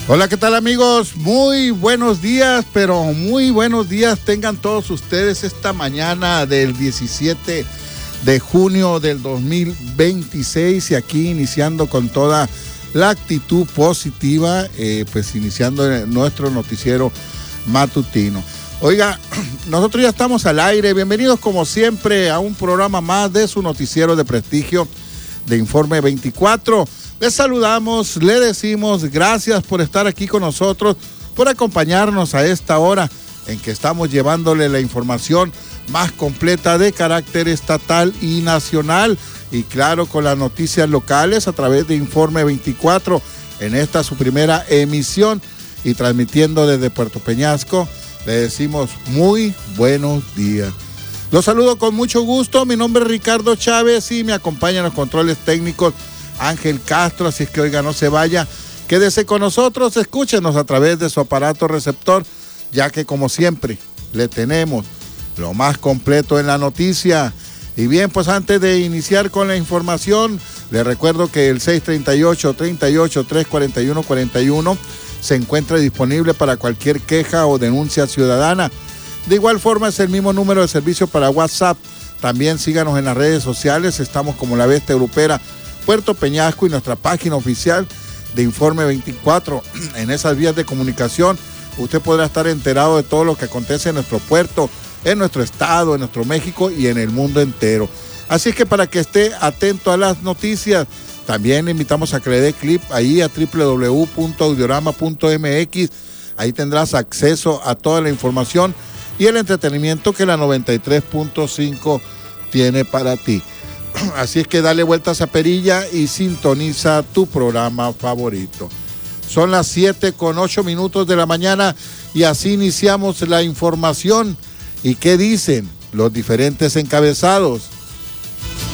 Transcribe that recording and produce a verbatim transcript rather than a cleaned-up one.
Hola, ¿qué tal amigos? Muy buenos días, pero muy buenos días tengan todos ustedes esta mañana del diecisiete de junio del dos mil veintiséis y aquí iniciando con toda la actitud positiva, eh, pues iniciando nuestro noticiero matutino. Oiga, nosotros ya estamos al aire, bienvenidos como siempre a un programa más de su noticiero de prestigio de Informe veinticuatro. Les saludamos, le decimos gracias por estar aquí con nosotros, por acompañarnos a esta hora en que estamos llevándole la información más completa de carácter estatal y nacional. Y claro, con las noticias locales a través de Informe veinticuatro en esta su primera emisión y transmitiendo desde Puerto Peñasco. Le decimos muy buenos días. Los saludo con mucho gusto, mi nombre es Ricardo Chávez y me acompañan los controles técnicos Ángel Castro, así es que oiga, no se vaya, quédese con nosotros, escúchenos a través de su aparato receptor, ya que como siempre le tenemos lo más completo en la noticia. Y bien, pues antes de iniciar con la información, le recuerdo que el seis tres ocho, tres ocho, tres cuatro uno, cuatro uno se encuentra disponible para cualquier queja o denuncia ciudadana. De igual forma es el mismo número de servicio para WhatsApp. También síganos en las redes sociales, estamos como La Bestia Grupera Puerto Peñasco y nuestra página oficial de Informe veinticuatro. En esas vías de comunicación usted podrá estar enterado de todo lo que acontece en nuestro puerto, en nuestro estado, en nuestro México y en el mundo entero. Así es que para que esté atento a las noticias, también le invitamos a que le dé clic ahí a doble u doble u doble u punto audiorama punto eme equis. Ahí tendrás acceso a toda la información y el entretenimiento que la noventa y tres punto cinco tiene para ti. Así es que dale vuelta a esa perilla y sintoniza tu programa favorito. Son las siete con ocho minutos de la mañana y así iniciamos la información. ¿Y qué dicen los diferentes encabezados?